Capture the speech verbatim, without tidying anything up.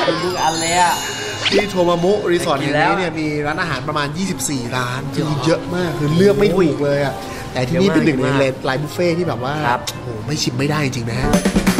กินทุกอันเลยอ่ะที่โทมามุรีสอร์ทแห่งนี้เนี่ยมีร้านอาหารประมาณยี่สิบสี่ร้านคือเยอะมากคือเลือกไม่ถูกเลยอ่ะแต่ที่นี่เป็นหนึ่งในไลน์บุฟเฟ่ที่แบบว่าโอ้โหไม่ชิมไม่ได้จริงๆนะฮะ